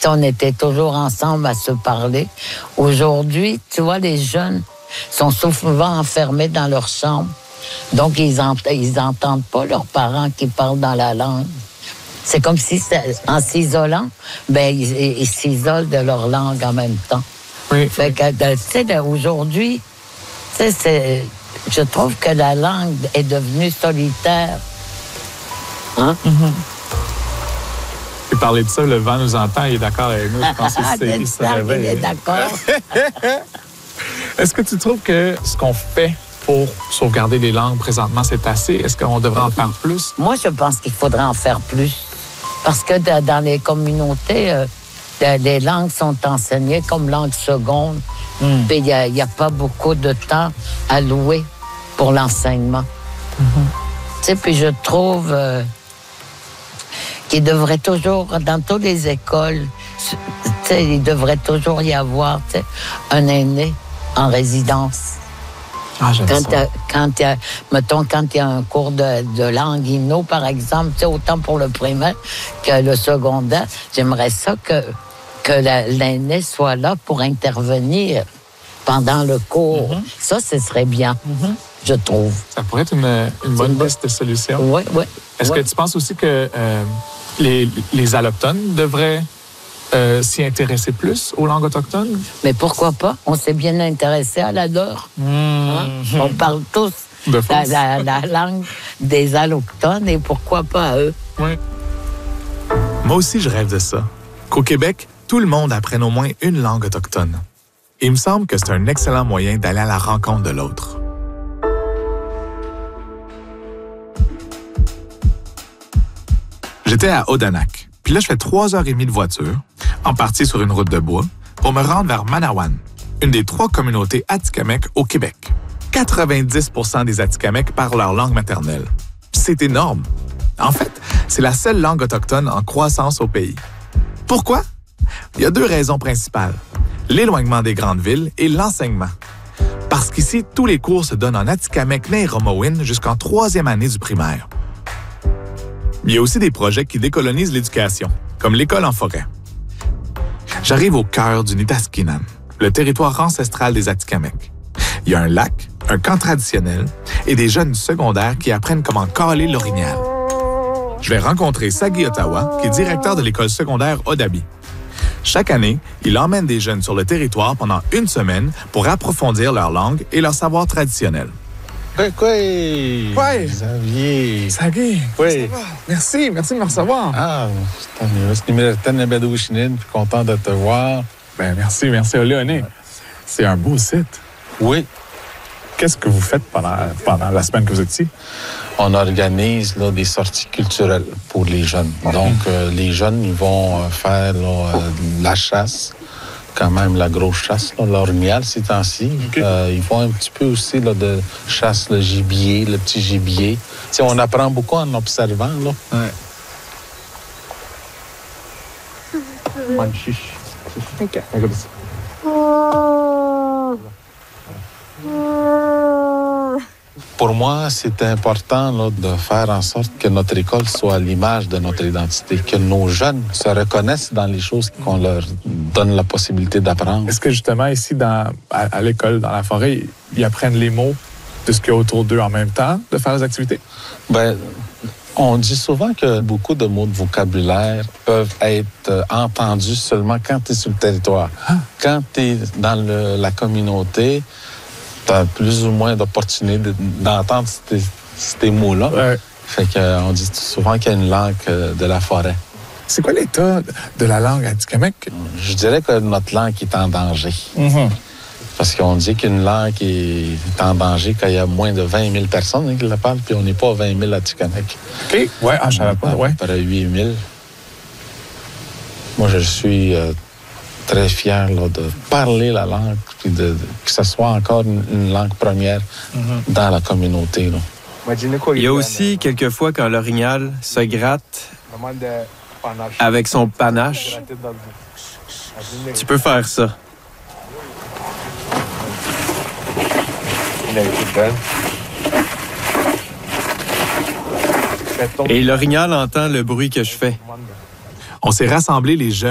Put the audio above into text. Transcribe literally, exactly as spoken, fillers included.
on était toujours ensemble à se parler. Aujourd'hui, tu vois, les jeunes sont souvent enfermés dans leur chambre. Donc, ils n'entendent pas leurs parents qui parlent dans la langue. C'est comme si, en s'isolant, ben, ils, ils s'isolent de leur langue en même temps. Oui. Fait que, tu sais, aujourd'hui, tu sais, c'est... Je trouve que la langue est devenue solitaire. Hein? Mm-hmm. Et parler de ça, le vent nous entend, il est d'accord avec nous. Je pense que c'est il se réveille. Il est d'accord. Est-ce que tu trouves que ce qu'on fait pour sauvegarder les langues présentement, c'est assez? Est-ce qu'on devrait en faire plus? Moi, je pense qu'il faudrait en faire plus. Parce que de, dans les communautés, euh, de, les langues sont enseignées comme langue seconde. Mm. Puis il n'y a, a pas beaucoup de temps alloué pour l'enseignement. Mm-hmm. Tu sais, puis je trouve euh, qu'il devrait toujours, dans toutes les écoles, tu sais, il devrait toujours y avoir, tu sais, un aîné en résidence. Ah, j'aime quand ça. Quand il y a, mettons, quand il y a un cours de, de langue inno, par exemple, tu sais, autant pour le primaire que le secondaire, j'aimerais ça que, que la, l'aîné soit là pour intervenir pendant le cours. Mm-hmm. Ça, ce serait bien, mm-hmm. je trouve. Ça pourrait être une, une bonne une liste de solutions. Oui, oui. Est-ce ouais. que tu penses aussi que euh, les, les allochtones devraient euh, s'y intéresser plus aux langues autochtones? Mais pourquoi pas? On s'est bien intéressé à la leur. Mmh. Hein? On parle tous la, la, la langue des allochtones et pourquoi pas à eux? Oui. Moi aussi, je rêve de ça. Qu'au Québec, tout le monde apprenne au moins une langue autochtone. Il me semble que c'est un excellent moyen d'aller à la rencontre de l'autre. J'étais à Odanak, puis là, je fais trois heures et demie de voiture, en partie sur une route de bois, pour me rendre vers Manawan, une des trois communautés Atikamekw au Québec. quatre-vingt-dix pour cent des Atikamekw parlent leur langue maternelle. C'est énorme. En fait, c'est la seule langue autochtone en croissance au pays. Pourquoi? Il y a deux raisons principales. L'éloignement des grandes villes et l'enseignement. Parce qu'ici, tous les cours se donnent en Atikamekw et Romawin jusqu'en troisième année du primaire. Il y a aussi des projets qui décolonisent l'éducation, comme l'école en forêt. J'arrive au cœur du Nitaskinan, le territoire ancestral des Atikamekw. Il y a un lac, un camp traditionnel et des jeunes secondaires qui apprennent comment caler l'orignal. Je vais rencontrer Sagi Ottawa, qui est directeur de l'école secondaire Odabi. Chaque année, il emmène des jeunes sur le territoire pendant une semaine pour approfondir leur langue et leur savoir traditionnel. Oui, oui. Oui. Xavier. Sagi. Oui. Merci, merci de me recevoir. Ah, c'est un content de te voir. Ben, merci, merci, Léoné. C'est un beau site. Oui. Qu'est-ce que vous faites pendant, pendant la semaine que vous êtes ici? On organise là, des sorties culturelles pour les jeunes. Donc, euh, les jeunes, ils vont euh, faire là, euh, la chasse, quand même la grosse chasse, là, l'orignal ces temps-ci. Okay. Euh, ils font un petit peu aussi là, de chasse le gibier, le petit gibier. T'sais, on apprend beaucoup en observant. Là. Ouais. OK. Pour moi, c'est important là, de faire en sorte que notre école soit à l'image de notre identité, que nos jeunes se reconnaissent dans les choses qu'on leur donne la possibilité d'apprendre. Est-ce que justement, ici, dans, à, à l'école, dans la forêt, ils apprennent les mots de ce qu'il y a autour d'eux en même temps de faire les activités? Bien, on dit souvent que beaucoup de mots de vocabulaire peuvent être entendus seulement quand tu es sur le territoire. Ah. Quand tu es dans le, la communauté, tu as plus ou moins d'opportunités d'entendre ces, ces mots-là. Ouais. Fait qu'on dit souvent qu'il y a une langue de la forêt. C'est quoi l'état de la langue atikamekw? Je dirais que notre langue est en danger. Mm-hmm. Parce qu'on dit qu'une langue est en danger quand il y a moins de vingt mille personnes hein, qui la parlent, puis on n'est pas à vingt mille Atikamekw. OK. Ouais, ah, je savais pas. Ouais. Par huit mille. Moi, je suis euh, très fier là, de parler la langue, puis de, de, que ce soit encore une, une langue première mm-hmm. dans la communauté. Là. Il y a aussi quelquefois quand l'orignal se gratte avec son panache. Tu peux faire ça. Et l'orignal entend le bruit que je fais. On s'est rassemblés les jeunes